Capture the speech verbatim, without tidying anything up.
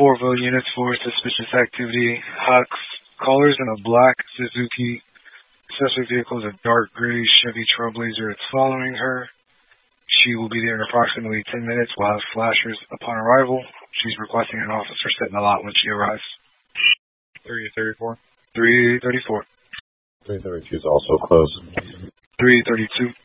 Fourville units for suspicious activity. Hux. Callers in a black Suzuki. Suspect vehicle is a dark gray Chevy Trailblazer. It's following her. She will be there in approximately ten minutes. We'll have flashers upon arrival. She's requesting an officer sit in the lot when she arrives. three thirty-four. three thirty-four. three thirty-two is also close. three thirty-two.